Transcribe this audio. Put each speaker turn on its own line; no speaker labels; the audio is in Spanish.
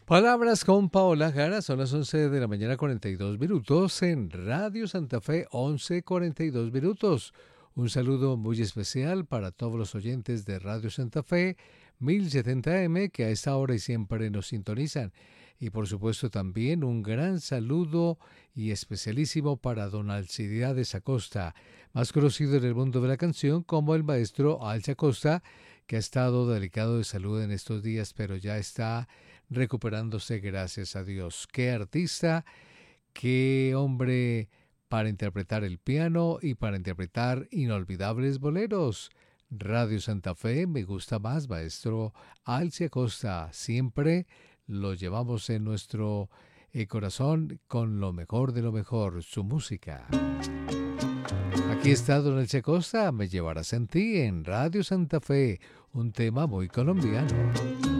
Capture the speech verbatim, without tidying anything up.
Palabras con Paola Jara, son las once de la mañana cuarenta y dos minutos en Radio Santa Fe, once cuarenta y dos minutos. Un saludo muy especial para todos los oyentes de Radio Santa Fe mil setenta M que a esta hora y siempre nos sintonizan. Y por supuesto también un gran saludo y especialísimo para don Alcibiades Acosta, más conocido en el mundo de la canción como el maestro Alci Acosta, que ha estado delicado de salud en estos días, pero ya está recuperándose, gracias a Dios. Qué artista, qué hombre para interpretar el piano y para interpretar inolvidables boleros. Radio Santa Fe, me gusta más, maestro Alci Acosta. Siempre lo llevamos en nuestro eh, corazón con lo mejor de lo mejor, su música. Aquí está don Alci Acosta, Me llevarás en ti, en Radio Santa Fe, un tema muy colombiano.